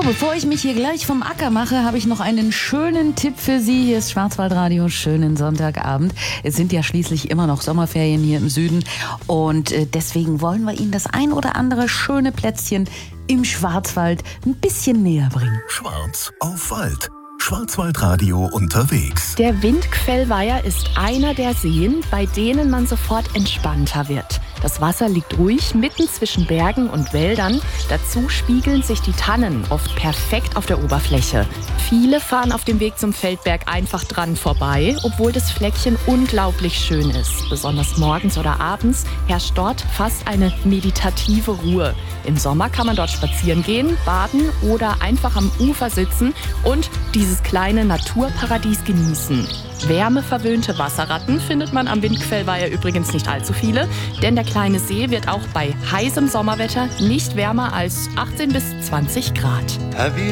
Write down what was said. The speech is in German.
Bevor ich mich hier gleich vom Acker mache, habe ich noch einen schönen Tipp für Sie. Hier ist Schwarzwaldradio, schönen Sonntagabend. Es sind ja schließlich immer noch Sommerferien hier im Süden und deswegen wollen wir Ihnen das ein oder andere schöne Plätzchen im Schwarzwald ein bisschen näher bringen. Schwarz auf Wald. Schwarzwaldradio unterwegs. Der Windquellweiher ist einer der Seen, bei denen man sofort entspannter wird. Das Wasser liegt ruhig mitten zwischen Bergen und Wäldern. Dazu spiegeln sich die Tannen oft perfekt auf der Oberfläche. Viele fahren auf dem Weg zum Feldberg einfach dran vorbei, obwohl das Fleckchen unglaublich schön ist. Besonders morgens oder abends herrscht dort fast eine meditative Ruhe. Im Sommer kann man dort spazieren gehen, baden oder einfach am Ufer sitzen und dieses kleine Naturparadies genießen. Wärmeverwöhnte Wasserratten findet man am Windquellweiher übrigens nicht allzu viele, denn der kleine See wird auch bei heißem Sommerwetter nicht wärmer als 18 bis 20 Grad.